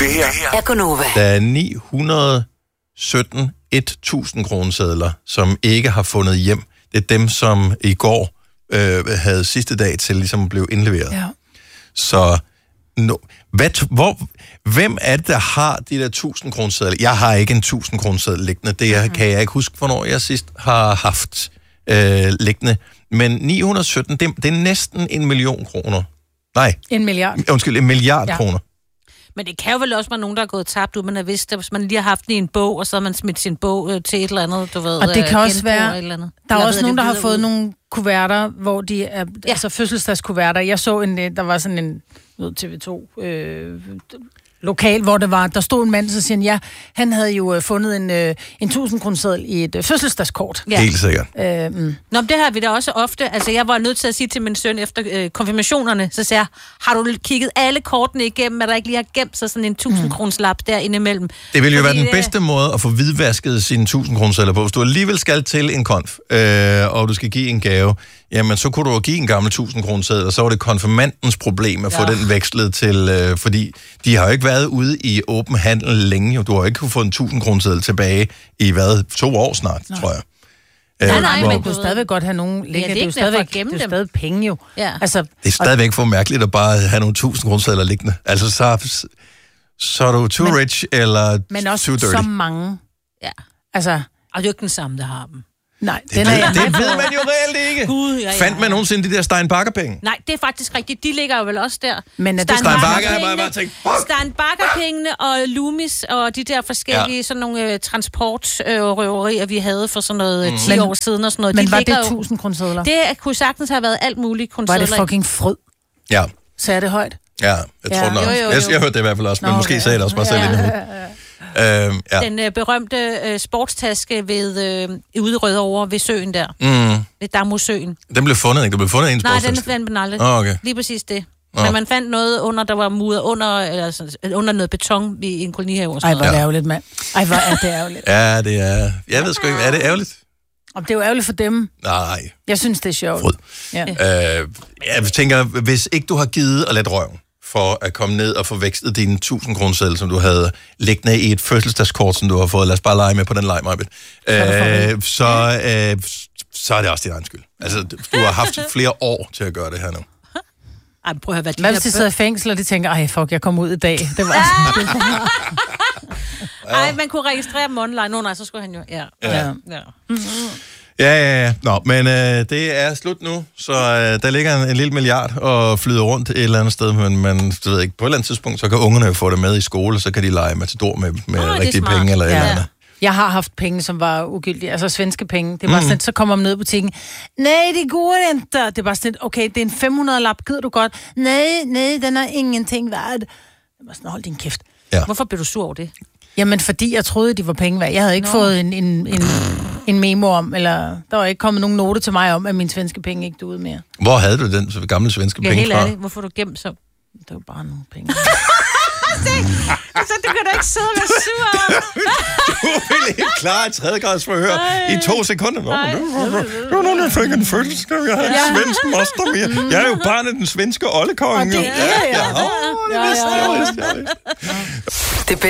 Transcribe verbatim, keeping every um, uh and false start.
Det her er Gonova. Der er ni hundrede sytten tusind kronesedler, som ikke har fundet hjem. Det er dem, som i går øh, havde sidste dag til ligesom at blive indleveret. Ja. Så no, hvad, hvor, hvem er det, der har de der tusind kronesedler? Jeg har ikke en tusind kroneseddel liggende. Det er, kan jeg ikke huske, hvornår jeg sidst har haft øh, liggende. Men ni hundrede sytten, det, det er næsten en million kroner. Nej. En milliard. Undskyld, en milliard ja. kroner. Men det kan jo vel også være nogen, der er gået tabt, man har vidst, hvis man lige har haft den i en bog, og så har man smidt sin bog øh, til et eller andet, du ved. Og det kan øh, også være, der er eller også nogen, der har fået ud. nogle kuverter, hvor de er, ja. altså fødselsdagskuverter. Jeg så en, der var sådan en, ved T V to, øh, lokal, hvor det var, der stod en mand, så siger han, ja, han havde jo fundet en, øh, en tusind kroneseddel i et øh, fødselsdagskort. Ja. Helt sikkert. Øh, mm. Nå, men det har vi da også ofte. Altså, jeg var nødt til at sige til min søn efter øh, konfirmationerne, så siger jeg, har du kigget alle kortene igennem, at der ikke lige har gemt sig sådan en tusind krones lap der indimellem? Det vil jo Fordi være den bedste måde at få hvidvasket sine tusind kronesedler på. Hvis du alligevel skal til en konf, øh, og du skal give en gave, jamen så kunne du give en gammel tusind kroneseddel, og så var det konfirmandens problem at få ja. den vekslet til, øh, fordi de har jo ikke været ude i åben handel længe. Du har jo ikke kunnet få en tusind kroneseddel tilbage i hvad, to år snart, nej. tror jeg. Nej, nej, men du stadigvæk godt have nogen liggende. Ja, det er jo stadigvæk, det er stadig penge jo. Ja. Altså, det er stadigvæk for mærkeligt at bare have nogle tusind kronesedler liggende. Altså, så, så er du too men, rich, eller men også too dirty. så mange. Ja. Altså, og det er jo ikke den samme, der har dem. Nej, det, den er, det, det ved man jo reelt ikke. Gud, ja, ja. Fandt man nogensinde de der Stein Bakker-penge? Nej, det er faktisk rigtigt. De ligger jo vel også der. Men Stein Stein Bakker har jeg bare tænkt, Stein Bakker-pengene og Loomis og de der forskellige ja. sådan nogle uh, transportrøverier, uh, vi havde for sådan noget mm. ti men, år siden og sådan noget. Men de var det tusind kronesedler? Det kunne sagtens have været alt muligt kronesedler. Var det fucking frød? Ja. Sagde det højt? Ja, jeg tror ja. nok. Jo, jo, jo. Jeg, jeg hørte det i hvert fald også, men Nå, måske okay. sagde jeg det også bare selv ja, ja, ja. Øhm, ja. Den øh, berømte øh, sportstaske ved øh, ude i Rødovre ved søen der. Mm. Ved Damhusøen. Den blev fundet, ikke? Den blev fundet i en sportstaske. Nej, den fandt man aldrig. Oh, okay. Lige præcis det. Oh. Men man fandt noget under, der var mudret under, eller, under noget beton i en kolonihave. Ej, hvor er det ærgerligt, mand. Ej, hvor er det ærgerligt. Ja, det er... Jeg ved sgu ikke, er det ærgerligt? Om det er jo ærgerligt for dem. Nej. Jeg synes, det er sjovt. Fryd. Ja. Øh, jeg tænker, hvis ikke du har givet at lade røven for at komme ned og få vækstet dine tusind kroneseddel, som du havde liggende i et fødselsdagskort, som du har fået. Lad os bare lege med på den leg, Majbet. Øh, så, øh, så er det også din egen skyld. Altså, du har haft flere år til at gøre det her nu. Ej, prøv at høre, hvad de hvad hvis de sidder i fængsel, og de tænker, ej, fuck, jeg kom ud i dag. Det var sådan, Ej, man kunne registrere dem online. Nå, nej, så skulle han jo... Ja. Ja. ja. ja. Ja, ja, ja. Nå, men øh, det er slut nu, så øh, der ligger en, en lille milliard og flyder rundt et eller andet sted, men man, du ved ikke, på et eller andet tidspunkt, så kan ungerne jo få det med i skole, så kan de lege matador med, med oh, rigtige penge eller ja. et eller andet. Jeg har haft penge, som var ugyldige, altså svenske penge. Det var mm. sådan, så kommer man ned i butikken. Nej, det går ikke. Det er bare sådan, okay, det er en fem hundrede lap, gider du godt? Nej, nej, den er ingenting værd. Det var sådan, hold din kæft. Ja. Hvorfor blev du sur over det? Jamen, fordi jeg troede, de var penge værd. Jeg havde ikke Nå. fået en, en, en, en memo om, eller der var ikke kommet nogen note til mig om, at mine svenske penge ikke duede mere. Hvor havde du den så gamle svenske ja, penge fra? Ja, helt ærligt. Hvorfor du gemt så? Det var bare nogle penge. Så du kan da ikke sidde og være sur. Du ville ikke klare et tredjegradsforhør i to sekunder. Nå, nu er fik en fødselsdag. Jeg har en svensk moster mere. Jeg er jo barnet den svenske oldekonge. Og det er jeg. Ja, ja. Åh, det vidste jeg.